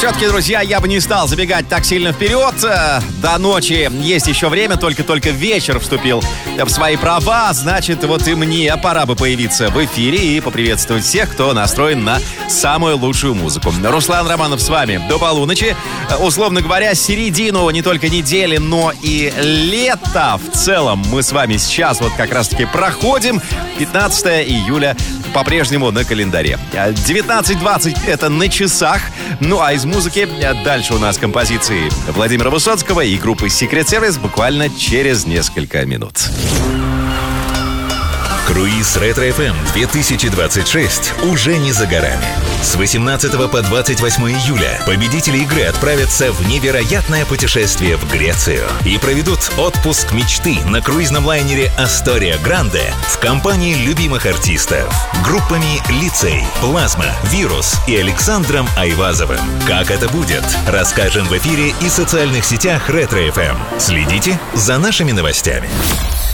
все-таки, друзья, я бы не стал забегать так сильно вперед. До ночи есть еще время, только-только вечер вступил в свои права. Значит, вот и мне пора бы появиться в эфире и поприветствовать всех, кто настроен на самую лучшую музыку. Руслан Романов с вами до полуночи. Условно говоря, середину не только недели, но и лета в целом мы с вами сейчас вот как раз-таки проходим. 15 июля по-прежнему на календаре. 19:20 это на часах. Ну а из музыки дальше у нас композиции Владимира Высоцкого и группы Secret Service буквально через несколько минут. Круиз Ретро-ФМ 2026 уже не за горами. С 18 по 28 июля победители игры отправятся в невероятное путешествие в Грецию и проведут отпуск мечты на круизном лайнере Astoria Grande в компании любимых артистов группами Лицей, Плазма, Вирус и Александром Айвазовым. Как это будет, расскажем в эфире и социальных сетях Ретро-ФМ. Следите за нашими новостями.